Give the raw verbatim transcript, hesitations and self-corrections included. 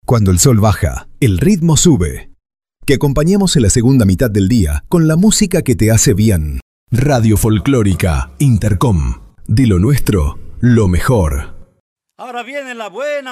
Cuando el sol baja, el ritmo sube. Que acompañemos en la segunda mitad del día con la música que te hace bien. Radio Folclórica Intercom. De lo nuestro, lo mejor. Ahora viene la buena